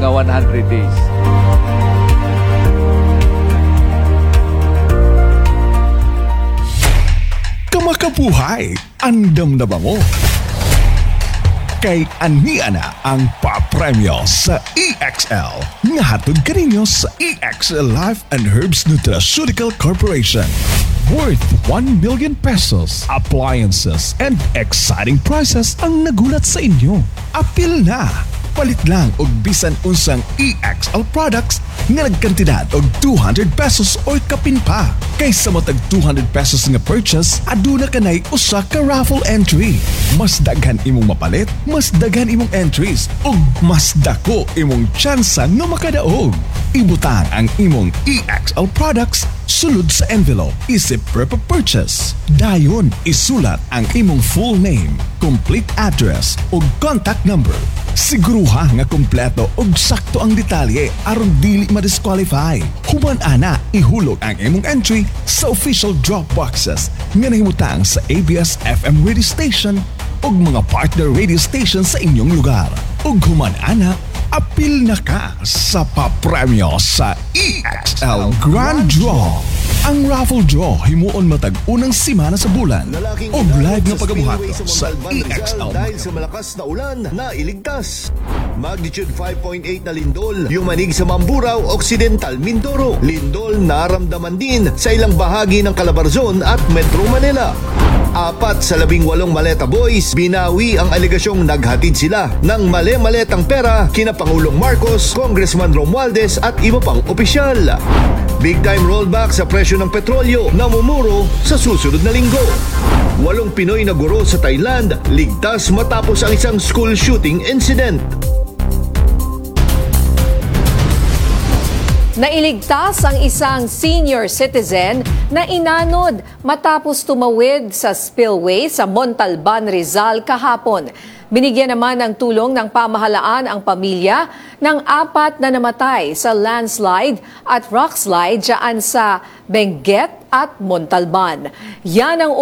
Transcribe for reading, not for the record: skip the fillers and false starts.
nga 100 days. Kamakabuhay, andam na ba mo? Kay ania na ang papremyo sa EXL nga hatod kaninyo sa EXL Life and Herbs Nutraceutical Corporation. Worth 1 million pesos, appliances, and exciting prizes ang nagulat sa inyo. Apil na! Palit lang og bisan unsang EXL products nga nagkantidad og 200 pesos or kapin pa. Kaysa matag 200 pesos nga purchase, aduna kanay usa ka raffle entry. Mas daghan imong mapalit, mas daghan imong entries, ug mas dako imong tsansa nga makadaog. Ibutang ang imong EXL products sulod sa envelope isip per purchase. Dayon isulat ang imong full name, complete address ug contact number. Siguruha nga kompleto ug sakto ang detalye aron dili ma-disqualify. Human ana ihulog ang imong entry sa official drop boxes nga nahimutang sa ABS-FM radio station ug mga partner radio station sa inyong lugar. Ug human ana apil na ka sa papremyo sa EXL Grand Draw. Ang raffle draw himuon matag unang simana sa bulan o live nga pagabuhato sa EXL. Dahil sa malakas na ulan na iligtas. Magnitude 5.8 na lindol yumanig sa Mamburao, Occidental, Mindoro. Lindol naramdaman din sa ilang bahagi ng Calabarzon at Metro Manila. 4 sa 18 maleta boys, binawi ang alegasyong naghatid sila ng male-maletang pera kina Pangulong Marcos, Congressman Romualdez at iba pang opisyal. Big time rollback sa presyo ng petrolyo na mumuro sa susunod na linggo. 8 Pinoy na guro sa Thailand ligtas matapos ang isang school shooting incident. Nailigtas ang isang senior citizen na inanod matapos tumawid sa spillway sa Montalban, Rizal kahapon. Binigyan naman ng tulong ng pamahalaan ang pamilya ng 4 na namatay sa landslide at rockslide dyan sa Benguet at Montalban. Yan ang